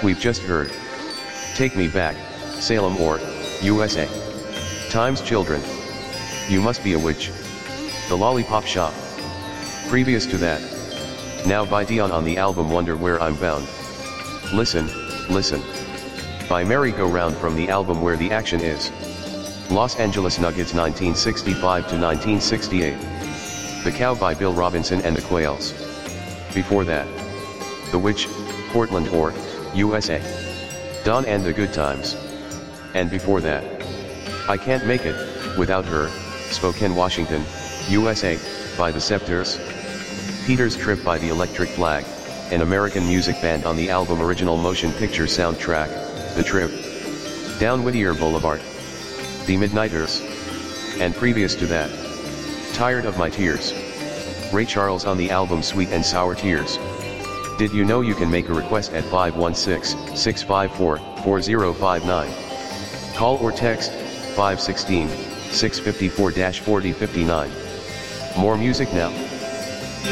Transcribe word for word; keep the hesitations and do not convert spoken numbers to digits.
we've just heard Take Me Back, Salem or U S A. Times Children. You Must Be a Witch. The Lollipop Shop. Previous to that, Now by Dion on the album Wonder Where I'm Bound. Listen, Listen. By Merry Go Round from the album Where the Action Is. Los Angeles Nuggets nineteen sixty-five to nineteen sixty-eight. The Cow by Bill Robinson and the Quails. Before that, The Witch, Portland or U S A. Dawn and the Good Times. And before that, I Can't Make It Without Her, Spokane, Washington, U S A, by the Scepters. Peter's Trip by the Electric Flag, an American music band on the album Original Motion Picture Soundtrack, The Trip. Down Whittier Boulevard. The Midnighters. And previous to that, Tired of My Tears. Ray Charles on the album Sweet and Sour Tears. Did you know you can make a request at five one six, six five four, four zero five nine? Call or text, five one six, six five four, four zero five nine. More music now.